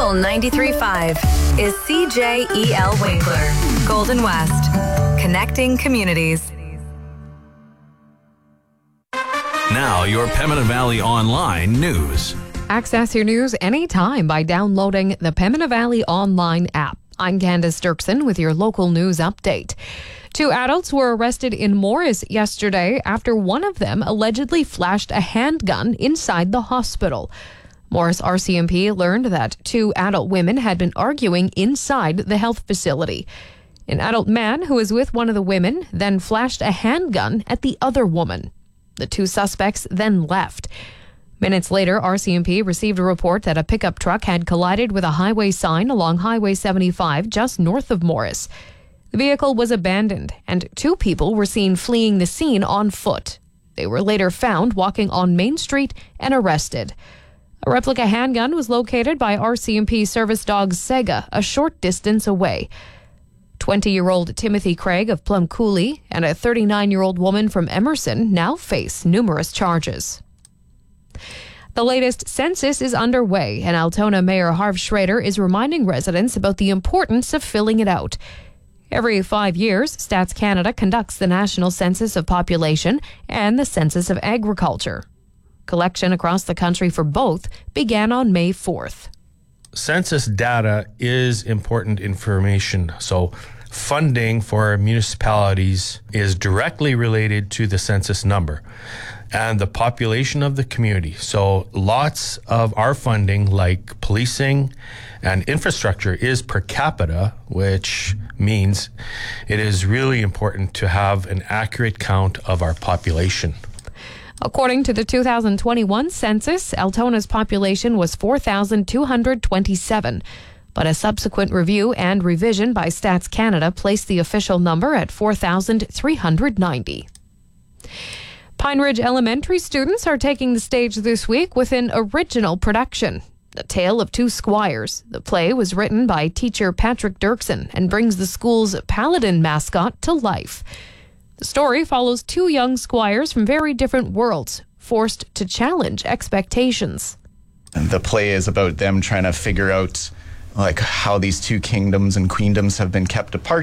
Local 93.5 is CJEL Winkler, Golden West, connecting communities. Now, your Pembina Valley Online news. Access your news anytime by downloading the Pembina Valley Online app. I'm Candace Dirksen with your local news update. 2 adults were arrested in Morris yesterday after one of them allegedly flashed a handgun inside the hospital. Morris RCMP learned that 2 adult women had been arguing inside the health facility. An adult man who was with one of the women then flashed a handgun at the other woman. The 2 suspects then left. Minutes later, RCMP received a report that a pickup truck had collided with a highway sign along Highway 75 just north of Morris. The vehicle was abandoned, and 2 people were seen fleeing the scene on foot. They were later found walking on Main Street and arrested. A replica handgun was located by RCMP service dog Sega a short distance away. 20-year-old Timothy Craig of Plum Coulee and a 39-year-old woman from Emerson now face numerous charges. The latest census is underway, and Altona Mayor Harv Schrader is reminding residents about the importance of filling it out. Every 5 years, Stats Canada conducts the National Census of Population and the Census of Agriculture. Collection across the country for both began on May 4th. Census data is important information, so funding for municipalities is directly related to the census number and the population of the community. So lots of our funding, like policing and infrastructure, is per capita, which means it is really important to have an accurate count of our population. According to the 2021 census, Altona's population was 4,227, but a subsequent review and revision by Stats Canada placed the official number at 4,390. Pine Ridge Elementary students are taking the stage this week with an original production, The Tale of 2 Squires. The play was written by teacher Patrick Dirksen and brings the school's paladin mascot to life. The story follows 2 young squires from very different worlds, forced to challenge expectations. And the play is about them trying to figure out how these 2 kingdoms and queendoms have been kept apart